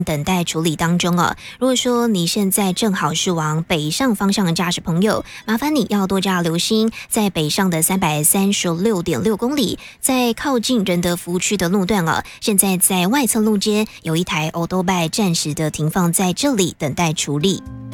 等待处理当中哦。如果说你现在正好是往北上方向的驾驶朋友，麻烦你要多加留心，在北上的336.6公里，在靠近仁德服务区的路段哦，现在在外侧路肩有一台 Autobike 暂时的停放在这里等待处理。